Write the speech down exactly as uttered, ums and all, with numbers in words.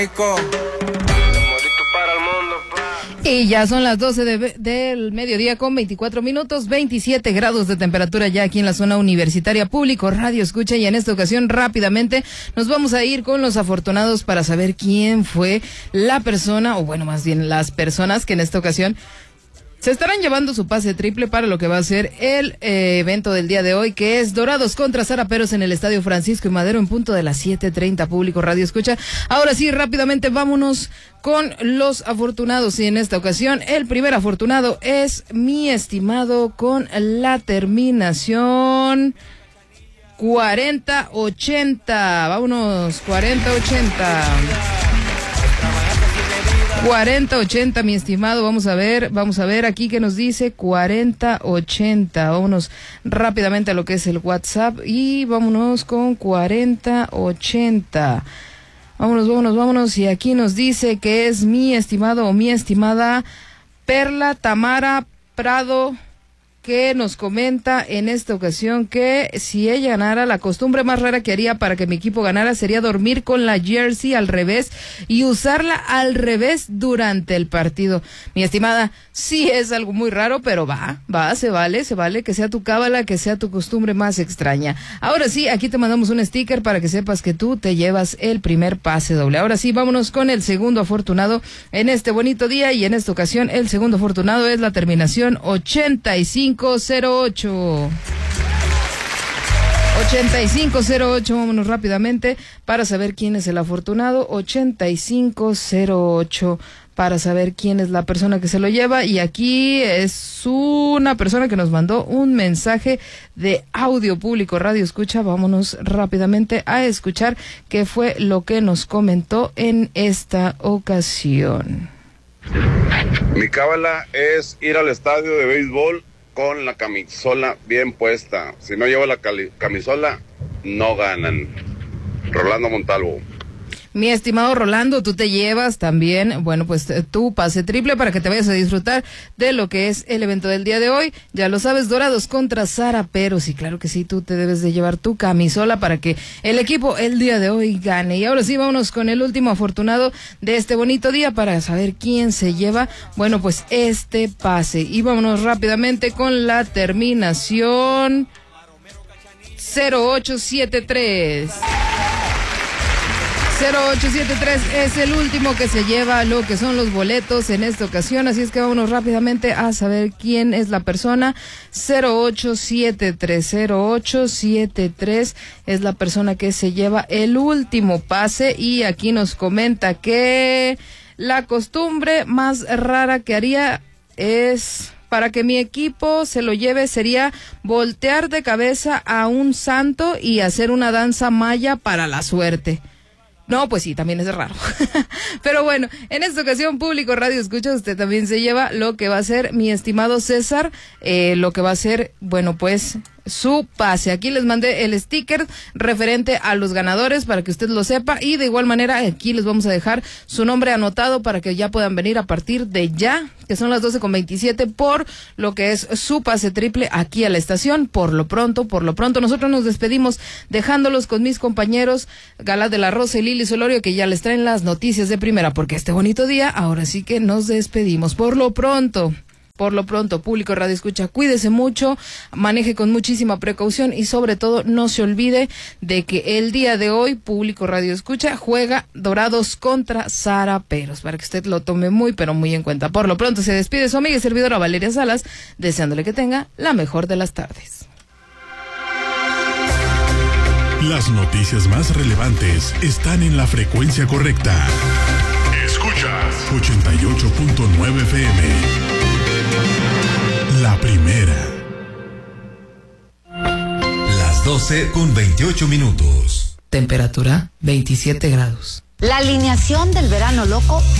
Y ya son las doce de, del mediodía con veinticuatro minutos, veintisiete grados de temperatura ya aquí en la zona universitaria. Público Radio Escucha, y en esta ocasión rápidamente nos vamos a ir con los afortunados para saber quién fue la persona, o bueno, más bien las personas que en esta ocasión se estarán llevando su pase triple para lo que va a ser el eh, evento del día de hoy, que es Dorados contra Zaraperos en el Estadio Francisco y Madero en punto de las siete treinta. Público Radio Escucha. Ahora sí, rápidamente vámonos con los afortunados, y en esta ocasión el primer afortunado es mi estimado con la terminación cuarenta ochenta. Vámonos, cuarenta ochenta. cuarenta ochenta, mi estimado. Vamos a ver, vamos a ver aquí que nos dice cuarenta ochenta. Vámonos rápidamente a lo que es el WhatsApp y vámonos con cuarenta ochenta. Vámonos, vámonos, vámonos. Y aquí nos dice que es mi estimado o mi estimada Perla Tamara Prado, que nos comenta en esta ocasión que si ella ganara, la costumbre más rara que haría para que mi equipo ganara sería dormir con la jersey al revés y usarla al revés durante el partido. Mi estimada, sí es algo muy raro, pero va, va, se vale, se vale que sea tu cábala, que sea tu costumbre más extraña. Ahora sí, aquí te mandamos un sticker para que sepas que tú te llevas el primer pase doble. Ahora sí, vámonos con el segundo afortunado en este bonito día, y en esta ocasión el segundo afortunado es la terminación ochenta y cinco cero ocho. ochenta y cinco cero ocho, vámonos rápidamente para saber quién es el afortunado. ochenta y cinco cero ocho para saber quién es la persona que se lo lleva, y aquí es una persona que nos mandó un mensaje de audio. Público Radio Escucha. Vámonos rápidamente a escuchar qué fue lo que nos comentó en esta ocasión. Mi cábala es ir al estadio de béisbol con la camisola bien puesta. Si no llevo la cali- camisola, no ganan. Rolando Montalvo. Mi estimado Rolando, tú te llevas también, bueno, pues tu pase triple para que te vayas a disfrutar de lo que es el evento del día de hoy. Ya lo sabes, Dorados contra Zaraperos, y claro que sí, tú te debes de llevar tu camisola para que el equipo el día de hoy gane. Y ahora sí, vámonos con el último afortunado de este bonito día para saber quién se lleva, bueno, pues este pase. Y vámonos rápidamente con la terminación cero ocho siete tres. cero ocho siete tres es el último que se lleva lo que son los boletos en esta ocasión, así es que vámonos rápidamente a saber quién es la persona. Cero ocho siete tres, cero ocho siete tres es la persona que se lleva el último pase, y aquí nos comenta que la costumbre más rara que haría es, para que mi equipo se lo lleve, sería voltear de cabeza a un santo y hacer una danza maya para la suerte. No, pues sí, también es raro. Pero bueno, en esta ocasión, Público Radio Escucha, usted también se lleva lo que va a ser, mi estimado César, eh, lo que va a ser, bueno, pues su pase. Aquí les mandé el sticker referente a los ganadores para que usted lo sepa, y de igual manera aquí les vamos a dejar su nombre anotado para que ya puedan venir a partir de ya, que son las doce con veintisiete, por lo que es su pase triple aquí a la estación. Por lo pronto, por lo pronto, nosotros nos despedimos dejándolos con mis compañeros Gala de la Rosa y Lili Solorio, que ya les traen las noticias de primera, porque este bonito día, ahora sí que nos despedimos. Por lo pronto, Por lo pronto, Público Radio Escucha, cuídese mucho, maneje con muchísima precaución, y sobre todo no se olvide de que el día de hoy Público Radio Escucha juega Dorados contra Zaraperos, para que usted lo tome muy pero muy en cuenta. Por lo pronto se despide su amiga y servidora Valeria Salas, deseándole que tenga la mejor de las tardes. Las noticias más relevantes están en la frecuencia correcta. Escuchas ochenta y ocho punto nueve F M. La primera. Las doce con veintiocho minutos. Temperatura veintisiete grados. La alineación del verano loco